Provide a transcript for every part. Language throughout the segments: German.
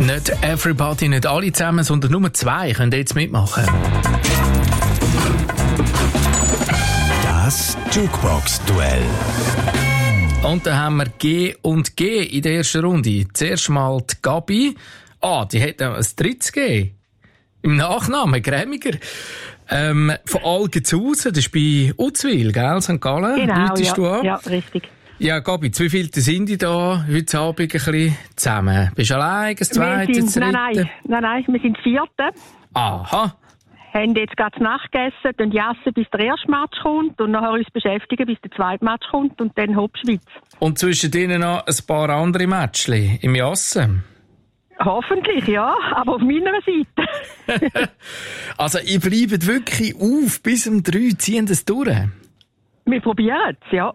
Nicht everybody, nicht alle zusammen, sondern nur 2 können jetzt mitmachen. Das Jukebox-Duell. Und dann haben wir G und G in der ersten Runde. Zuerst mal die Gabi. Die hat ein drittes G. Im Nachnamen, Grämiger. Von Algenzhausen, das ist bei Uzwil, gell, St. Gallen? Genau, ja, richtig. Ja, Gabi, wie viele sind die da heute Abend ein bisschen zusammen? Bist du allein, das zweite, das dritte? Nein, wir sind 4. Aha. Haben jetzt gerade zu Nacht gegessen, dann jassen, bis der erste Match kommt und nachher uns beschäftigen, bis der zweite Match kommt und dann hopp Schweiz. Und zwischen denen noch ein paar andere Matchli im Jassen? Hoffentlich, ja, aber auf meiner Seite. Also, ihr bleibt wirklich auf bis um 3, ziehen das durch? Wir probieren es, ja.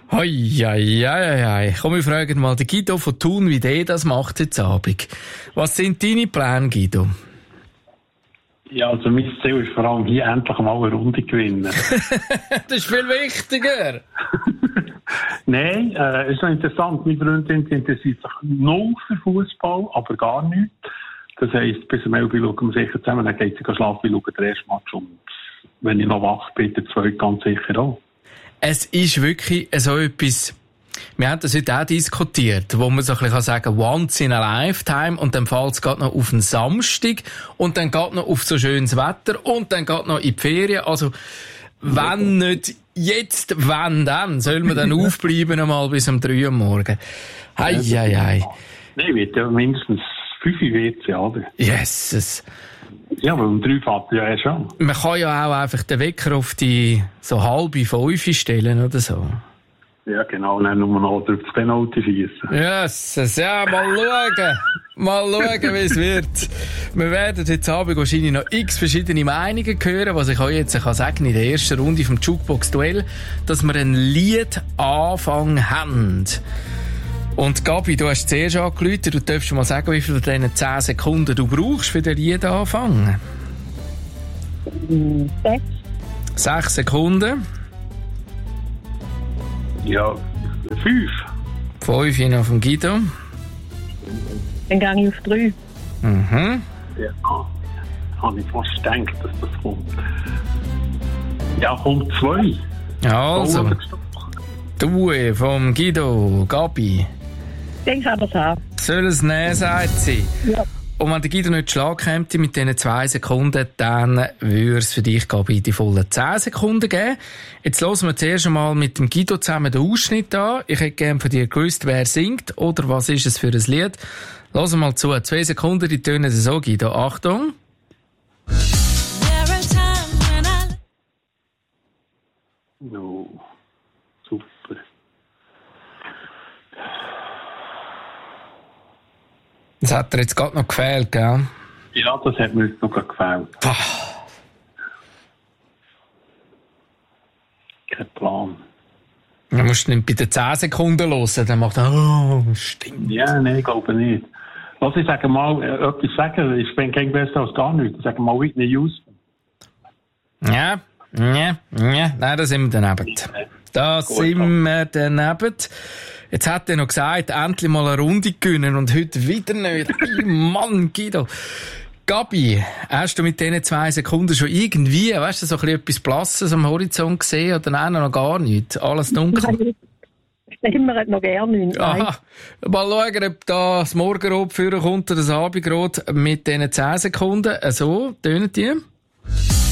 Hei. Komm, wir fragen mal den Guido von Thun, wie der das macht heute Abend. Was sind deine Pläne, Guido? Ja, also mein Ziel ist vor allem hier endlich mal eine Runde gewinnen. Das ist viel wichtiger. Nein, ist noch interessant. Meine Freundin interessiert sich null für Fußball, aber gar nicht. Das heisst, bis um 11 Uhr schauen wir sicher zusammen, dann geht sie schlafen, wir schauen den ersten Match und wenn ich noch wach bin, der zweite ganz sicher auch. Es ist wirklich so etwas, wir haben das heute auch diskutiert, wo man so ein bisschen sagen kann, once in a lifetime und dann fällt es gerade noch auf den Samstag und dann geht noch auf so schönes Wetter und dann geht noch in die Ferien. Also, wenn nicht jetzt, wenn dann, soll man dann aufbleiben einmal bis um 3 Uhr morgen. Hei. Nein, wird ja mindestens 5 wird ja, oder? Yes. Ja, weil um 3 fährt ja schon. Man kann ja auch einfach den Wecker auf die so 4:30 stellen oder so. Ja, genau, und dann nur noch auf das Penalty schiessen. Yes, ja, mal schauen, wie es wird. Wir werden heute Abend wahrscheinlich noch x verschiedene Meinungen hören, was ich euch jetzt sagen kann in der ersten Runde vom Jukebox-Duell, dass wir einen Liedanfang haben. Und Gabi, du hast zuerst angerufen, du darfst mal sagen, wie viel von diesen 10 Sekunden du brauchst für den Liedanfang. 6. 6 Sekunden. Ja, 5. 5 noch vom Guido. Dann gehe ich auf 3. Mhm. Ja, habe ich fast gedacht, dass das kommt. Ja, kommt 2. Also, du vom Guido, Gabi. Denk aber so. Soll es nehmen, sagt sie. Ja. Und wenn der Guido nicht Schlag käme mit diesen 2 Sekunden, dann würde es für dich, Gabi, die vollen 10 Sekunden geben. Jetzt hören wir zuerst einmal mit dem Guido zusammen den Ausschnitt an. Ich hätte gerne von dir gewusst, wer singt oder was ist es für ein Lied. Hören wir mal zu. 2 Sekunden, die tönen so, Guido. Achtung. No. Super. Das hat dir jetzt gerade noch gefehlt, gell? Ja, das hat mir jetzt noch gefällt. Kein Plan. Dann musst du nicht bei den 10 Sekunden hören, dann macht er, stimmt. Ja, nein, ich glaube nicht. Lass ich sagen mal, etwas sagen, ich bin kein besser als gar nichts. Ich sage mal Whitney Houston. Ja, nein, da sind wir daneben. Da sind wir daneben. Jetzt hat er noch gesagt, endlich mal eine Runde gewinnen und heute wieder nicht. Mann, Guido. Gabi, hast du mit diesen 2 Sekunden schon irgendwie, weißt du, so ein bisschen etwas Blasses am Horizont gesehen oder nein, noch gar nichts? Alles dunkel? Immer hat noch gerne nicht. Aha. Mal schauen, ob da das Morgenrot führen kommt oder das Abendrot mit diesen 10 Sekunden. So, tönen die?